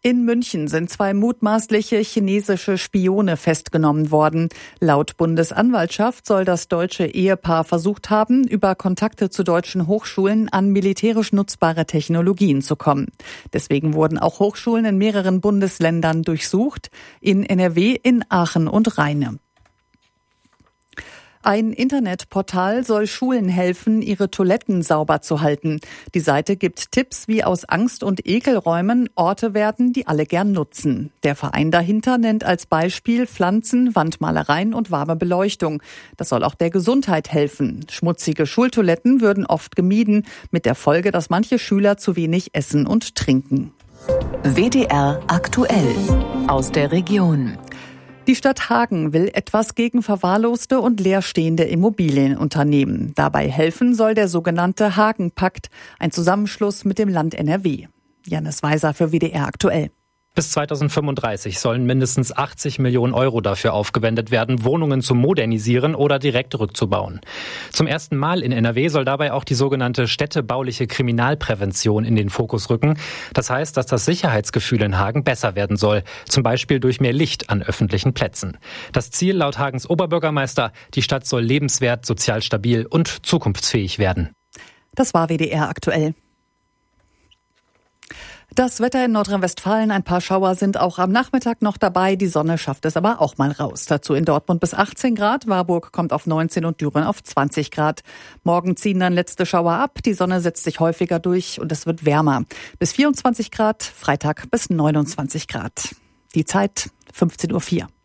In München sind 2 mutmaßliche chinesische Spione festgenommen worden. Laut Bundesanwaltschaft soll das deutsche Ehepaar versucht haben, über Kontakte zu deutschen Hochschulen an militärisch nutzbare Technologien zu kommen. Deswegen wurden auch Hochschulen in mehreren Bundesländern durchsucht, in NRW, in Aachen und Rheine. Ein Internetportal soll Schulen helfen, ihre Toiletten sauber zu halten. Die Seite gibt Tipps, wie aus Angst- und Ekelräumen Orte werden, die alle gern nutzen. Der Verein dahinter nennt als Beispiel Pflanzen, Wandmalereien und warme Beleuchtung. Das soll auch der Gesundheit helfen. Schmutzige Schultoiletten würden oft gemieden, mit der Folge, dass manche Schüler zu wenig essen und trinken. WDR aktuell aus der Region. Die Stadt Hagen will etwas gegen verwahrloste und leerstehende Immobilien unternehmen. Dabei helfen soll der sogenannte Hagenpakt, ein Zusammenschluss mit dem Land NRW. Janis Weiser für WDR aktuell. Bis 2035 sollen mindestens 80 Millionen Euro dafür aufgewendet werden, Wohnungen zu modernisieren oder direkt rückzubauen. Zum ersten Mal in NRW soll dabei auch die sogenannte städtebauliche Kriminalprävention in den Fokus rücken. Das heißt, dass das Sicherheitsgefühl in Hagen besser werden soll, zum Beispiel durch mehr Licht an öffentlichen Plätzen. Das Ziel laut Hagens Oberbürgermeister: die Stadt soll lebenswert, sozial stabil und zukunftsfähig werden. Das war WDR aktuell. Das Wetter in Nordrhein-Westfalen, ein paar Schauer sind auch am Nachmittag noch dabei. Die Sonne schafft es aber auch mal raus. Dazu in Dortmund bis 18 Grad, Warburg kommt auf 19 und Düren auf 20 Grad. Morgen ziehen dann letzte Schauer ab, die Sonne setzt sich häufiger durch und es wird wärmer. Bis 24 Grad, Freitag bis 29 Grad. Die Zeit 15:04 Uhr.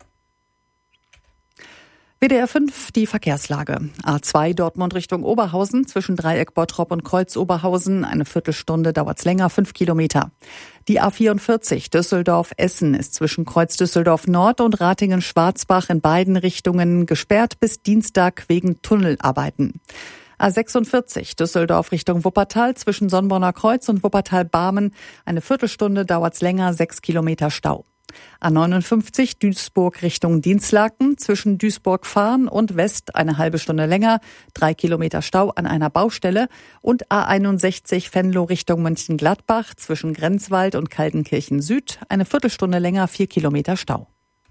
WDR 5, die Verkehrslage. A2 Dortmund Richtung Oberhausen, zwischen Dreieck Bottrop und Kreuz Oberhausen. Eine Viertelstunde dauert's länger, 5 Kilometer. Die A44 Düsseldorf-Essen ist zwischen Kreuz Düsseldorf Nord und Ratingen-Schwarzbach in beiden Richtungen gesperrt bis Dienstag wegen Tunnelarbeiten. A46 Düsseldorf Richtung Wuppertal, zwischen Sonnborner Kreuz und Wuppertal-Barmen. Eine Viertelstunde dauert's länger, 6 Kilometer Stau. A59 Duisburg Richtung Dinslaken, zwischen Duisburg-Farn und West eine halbe Stunde länger, 3 Kilometer Stau an einer Baustelle. Und A61 Venlo Richtung Mönchengladbach, zwischen Grenzwald und Kaltenkirchen Süd, eine Viertelstunde länger, 4 Kilometer Stau.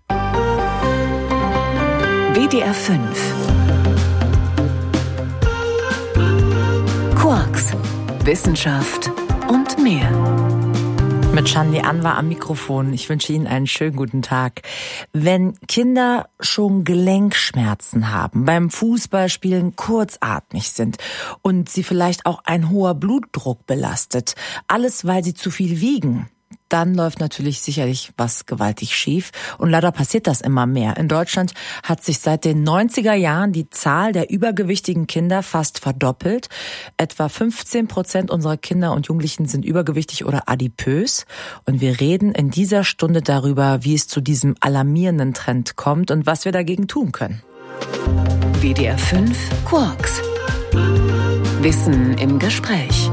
WDR 5 Quarks, Wissenschaft und mehr. Mit Shandi Anwar am Mikrofon. Ich wünsche Ihnen einen schönen guten Tag. Wenn Kinder schon Gelenkschmerzen haben, beim Fußballspielen kurzatmig sind und sie vielleicht auch ein hoher Blutdruck belastet, alles weil sie zu viel wiegen, dann läuft natürlich sicherlich was gewaltig schief. Und leider passiert das immer mehr. In Deutschland hat sich seit den 90er Jahren die Zahl der übergewichtigen Kinder fast verdoppelt. Etwa 15% unserer Kinder und Jugendlichen sind übergewichtig oder adipös. Und wir reden in dieser Stunde darüber, wie es zu diesem alarmierenden Trend kommt und was wir dagegen tun können. WDR 5 Quarks. Wissen im Gespräch.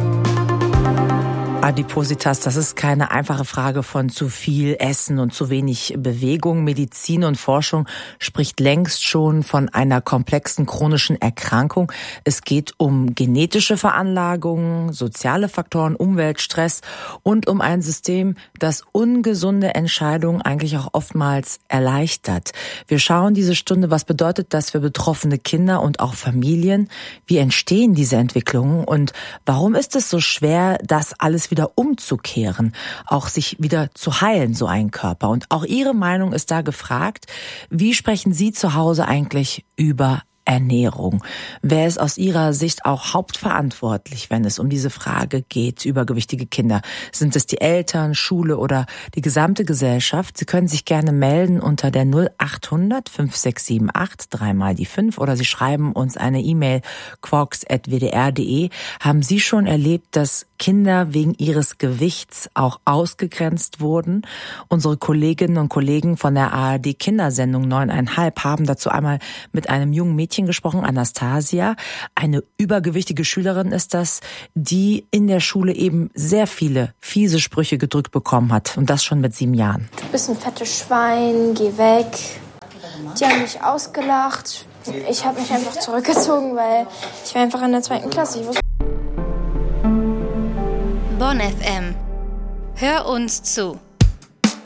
Adipositas, das ist keine einfache Frage von zu viel Essen und zu wenig Bewegung. Medizin und Forschung spricht längst schon von einer komplexen chronischen Erkrankung. Es geht um genetische Veranlagungen, soziale Faktoren, Umweltstress und um ein System, das ungesunde Entscheidungen eigentlich auch oftmals erleichtert. Wir schauen diese Stunde, was bedeutet das für betroffene Kinder und auch Familien? Wie entstehen diese Entwicklungen und warum ist es so schwer, das alles wieder umzukehren, auch sich wieder zu heilen, so ein Körper. Und auch Ihre Meinung ist da gefragt. Wie sprechen Sie zu Hause eigentlich über Ernährung? Wer ist aus Ihrer Sicht auch hauptverantwortlich, wenn es um diese Frage geht, übergewichtige Kinder? Sind es die Eltern, Schule oder die gesamte Gesellschaft? Sie können sich gerne melden unter der 0800 5678 3 mal die 5 oder Sie schreiben uns eine E-Mail quarks@wdr.de. Haben Sie schon erlebt, dass Kinder wegen ihres Gewichts auch ausgegrenzt wurden? Unsere Kolleginnen und Kollegen von der ARD Kindersendung 9,5 haben dazu einmal mit einem jungen Mädchen gesprochen, Anastasia. Eine übergewichtige Schülerin ist das, die in der Schule eben sehr viele fiese Sprüche gedrückt bekommen hat. Und das schon mit 7 Jahren. Du bist ein fettes Schwein, geh weg. Die haben mich ausgelacht. Ich habe mich einfach zurückgezogen, weil ich war einfach in der 2. Klasse. Bonn FM. Hör uns zu.